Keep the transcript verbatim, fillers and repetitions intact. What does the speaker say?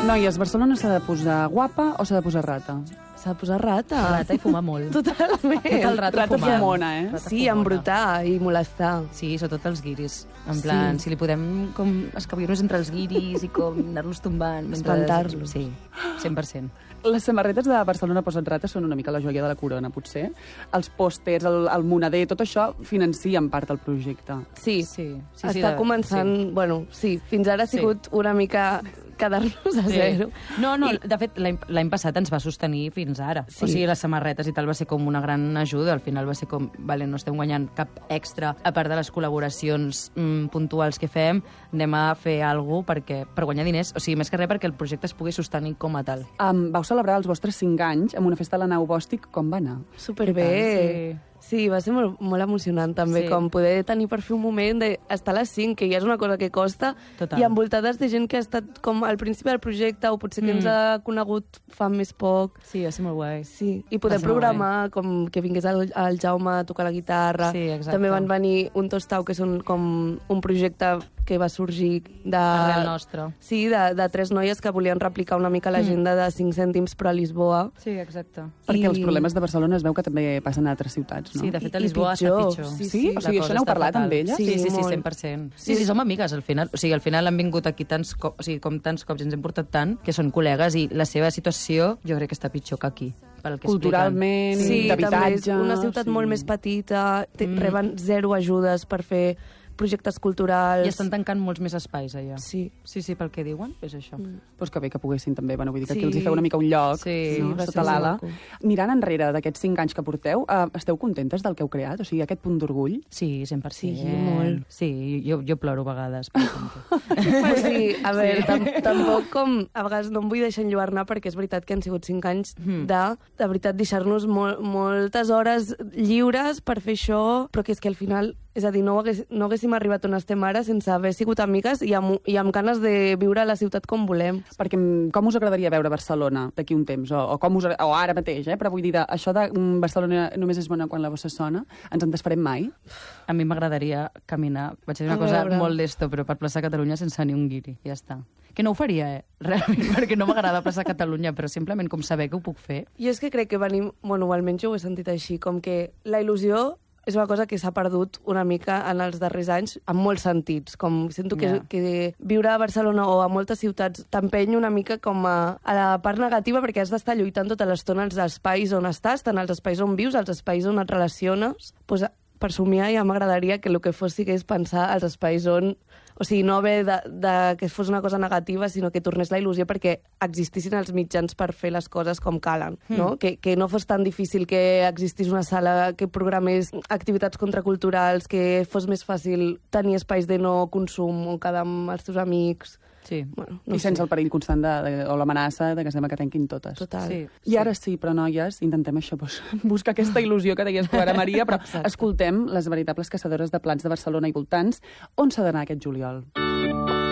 Noies, Barcelona s'ha de posar guapa o s'ha de posar rata? S'ha de posar rata. Rata i fumar molt. Totalment. Tot el rato Rata fumant. fumona, eh? Rata Sí, fumona. embrutar i molestar. Sí, sobretot els guiris. En plan, Sí. si li podem com escabir-nos entre els guiris i com anar-los tombant. mentre- Espantar-los. Sí, cent per cent. Les samarretes de Barcelona Posa't Rata són una mica la joia de la corona, potser. Els pòsters, el, el moneder, tot això financia en part el projecte. Sí, Sí, sí, sí, està de- començant... sí. Bueno, sí, fins ara ha Sí. sigut una mica quedar-nos a zero. No, no, I- de fet, l'any l'any passat ens va sostenir fins ara. Sí. O sigui, les samarretes i tal va ser com una gran ajuda. Al final va ser com, vale, no estem guanyant cap extra, a part de les col·laboracions mm, puntuals que fem, anem a fer alguna cosa perquè, per guanyar diners. O sigui, més que res perquè el projecte es pugui sostenir com a tal. Um, vau celebrar els vostres cinc anys amb una festa a la nau Bòstic. Com va anar? Superbé. Sí, va ser molt, molt emocionant també, Sí. com poder tenir per fer un moment d'estar a les cinc, que ja és una cosa que costa, Total. i envoltades de gent que ha estat com al principi del projecte o potser que Mm. ens ha conegut fa més poc. Sí, va ser molt guai. Sí, i poder Va ser molt programar com que vingués el, el Jaume a tocar la guitarra. Sí, exacte. També van venir un Tostau, que és un, com un projecte que va sorgir de... Arrel nostre. Sí, de, de tres noies que volien replicar una mica l'agenda de cinc cèntims però a Lisboa. Sí, exacte. Perquè I- els problemes de Barcelona es veu que també passen a altres ciutats, no? Sí, de fet, a I- i Lisboa pitjor. està pitjor. Sí, sí? O sigui, La això cosa n'heu està parlat fatal. amb elles? Sí, sí, sí, molt. cent per cent. Sí, sí, som amigues, al final. O sigui, al final han vingut aquí tants cops, o sigui, com tants cops i ens hem portat tant, que són col·legues i la seva situació jo crec que està pitjor que aquí. Pel que Culturalment, Sí, també és d'habitatge... una ciutat sí. molt més petita, te, Mm. reben zero ajudes per fer projectes culturals. I estan tancant molts més espais allà. Sí. Sí, sí, pel que diuen, és això. Mm. Pues que bé que poguessin també, bueno, vull dir que aquí Sí. els hi feu una mica un lloc, Sí, no? va Sota ser l'ala. maco. Mirant enrere d'aquests cinc anys que porteu, uh, esteu contentes del que heu creat? O sigui, aquest punt d'orgull? Sí, cent per cent. Sí, molt. Sí, jo, jo ploro a vegades. Per exemple. Pues sí, a veure, sí. tam tampoc com... A vegades no em vull deixar enlluernar perquè és veritat que han sigut cinc anys Mm. de, de veritat, deixar-nos mol moltes hores lliures per fer això, però que és que al final, és a dir, no, hagués, no haguéssim arribat on estem ara sense haver sigut amigues i amb, i amb ganes de viure a la ciutat com volem. Perquè mm, com us agradaria veure Barcelona d'aquí un temps? O, o, com us, agra- o ara mateix, eh? Però vull dir, de, això de mm, Barcelona només és bona quan la bossa sona, ens en desfarem mai? A mi m'agradaria caminar, vaig dir una A cosa veure. molt d'esto, però per plaça Catalunya sense ni un guiri, ja està. Que no ho faria, eh? Realment, perquè no m'agrada plaça Catalunya, però simplement com saber que ho puc fer. Jo és que crec que venim, bueno, almenys jo ho he sentit així, com que la il·lusió és una cosa que s'ha perdut una mica en els darrers anys, en molts sentits. Com sento que, Ja. que viure a Barcelona o a moltes ciutats t'empeny una mica com a, a la part negativa perquè has d'estar lluitant tota l'estona als espais on estàs, tant als espais on vius, als espais on et relaciones. Pues, per somiar ja m'agradaria que el que fos sigués pensar als espais on... O sigui, no haver de, de que fos una cosa negativa, sinó que tornés la il·lusió perquè existissin els mitjans per fer les coses com calen, no? Que, que no fos tan difícil que existís una sala que programés activitats contraculturals, que fos més fàcil tenir espais de no consum on quedar amb els teus amics. Sí. Bueno, No no I sense sé. el perill constant de, de, o l'amenaça de que sembla que tanquin totes. Total. Sí. I ara sí, però noies, intentem això, doncs, buscar aquesta il·lusió que deies tu ara, Maria, però Exacte. escoltem les veritables caçadores de plans de Barcelona i voltants. On s'ha d'anar aquest juliol?